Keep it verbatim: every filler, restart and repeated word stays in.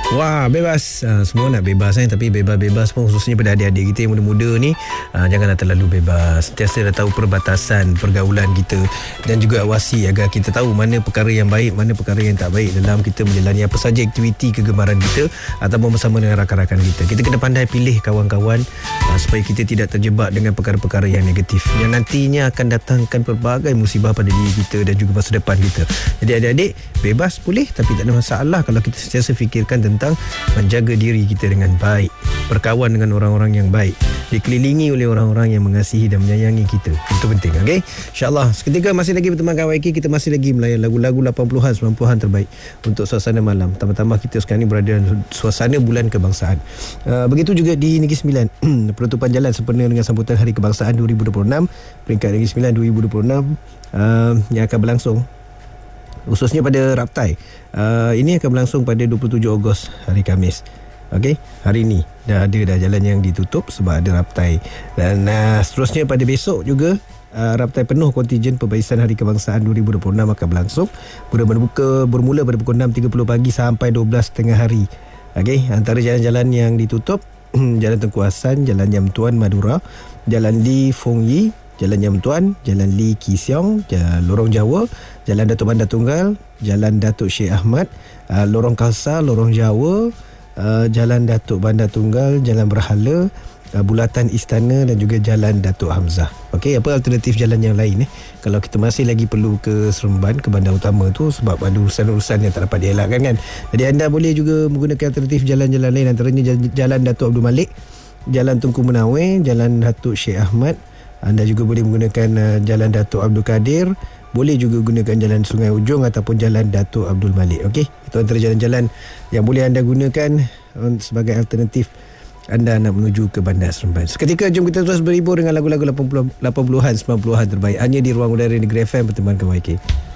Wah, bebas. Uh, semua nak bebas eh. Tapi bebas-bebas pun khususnya pada adik-adik kita yang muda-muda ni, uh, janganlah terlalu bebas. Sentiasa dah tahu perbatasan pergaulan kita dan juga awasi agar kita tahu mana perkara yang baik, mana perkara yang tak baik dalam kita menjalani apa saja aktiviti kegemaran kita ataupun bersama dengan rakan-rakan kita. Kita kena pandai pilih kawan-kawan uh, supaya kita tidak terjebak dengan perkara-perkara yang negatif yang nantinya akan datangkan pelbagai musibah pada diri kita dan juga masa depan kita. Jadi adik-adik, bebas boleh tapi tak ada masalah kalau kita sentiasa fikirkan tentang tentang menjaga diri kita dengan baik, berkawan dengan orang-orang yang baik, dikelilingi oleh orang-orang yang mengasihi dan menyayangi kita. Itu penting, okey? InsyaAllah seketika masih lagi berteman dengan Y K. Kita masih lagi melayan lagu-lagu lapan puluhan, sembilan puluhan terbaik untuk suasana malam. Tambah-tambah kita sekarang ni berada dalam suasana bulan kebangsaan. uh, Begitu juga di Negeri Sembilan. Penutupan jalan sempena dengan sambutan Hari Kebangsaan dua ribu dua puluh enam, peringkat Negeri Sembilan dua ribu dua puluh enam uh, yang akan berlangsung khususnya pada Raptai. Uh, ini akan berlangsung pada dua puluh tujuh Ogos, hari Khamis. Okey, hari ni dah ada dah jalan yang ditutup sebab ada Raptai. Dan uh, seterusnya pada besok juga uh, Raptai penuh kontijen pembaisan Hari Kebangsaan dua ribu dua puluh enam akan berlangsung. Bermula, bermula pada pukul enam tiga puluh pagi sampai dua belas tengah hari. Okey, antara jalan-jalan yang ditutup Jalan Tengku Hassan, Jalan Yam Tuan Madura, Jalan Li Fong Yi, Jalan Yam Tuan, Jalan Li Ki Siong, Jalan Lorong Jawa, Jalan Datuk Bandar Tunggal, Jalan Datuk Syekh Ahmad, uh, Lorong Khalsa, Lorong Jawa, uh, Jalan Datuk Bandar Tunggal, Jalan Berhala, uh, Bulatan Istana dan juga Jalan Datuk Hamzah. Okey, apa alternatif jalan yang lain eh? Kalau kita masih lagi perlu ke Seremban, ke bandar utama tu sebab ada urusan-urusan yang tak dapat dielakkan kan. Jadi anda boleh juga menggunakan alternatif jalan-jalan lain, antaranya Jalan Datuk Abdul Malik, Jalan Tunku Menawar, Jalan Datuk Syekh Ahmad. Anda juga boleh menggunakan uh, Jalan Datuk Abdul Kadir, boleh juga gunakan Jalan Sungai Ujong ataupun Jalan Datuk Abdul Malik. Okey, itu antara jalan-jalan yang boleh anda gunakan uh, sebagai alternatif anda nak menuju ke Bandar Seremban. Seketika jom kita terus berhibur dengan lagu-lagu lapan puluhan, sembilan puluhan terbaik hanya di Ruang Udara Negeri F M bertemankan Y K.